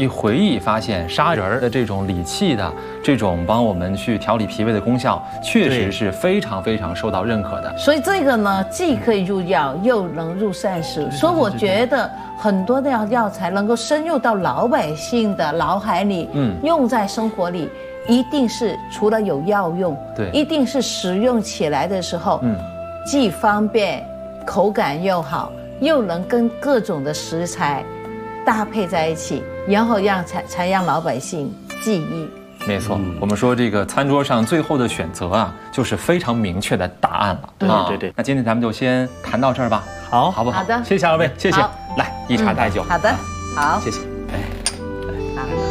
一回忆发现，砂仁儿的这种理气的、这种帮我们去调理脾胃的功效，确实是非常非常受到认可的。 所以这个呢，既可以入药，又能入膳食。所以我觉得很多的药材能够深入到老百姓的脑海里，用在生活里，一定是除了有药用，对，一定是食用起来的时候，既方便，口感又好，又能跟各种的食材搭配在一起，然后才让老百姓记忆。 没错，我们说这个餐桌上最后的选择啊，就是非常明确的答案了。 对。 那今天咱们就先谈到这儿吧， 好不好？ 好的， 谢谢二位，谢谢。来，一茶代酒。 好的，好， 谢谢。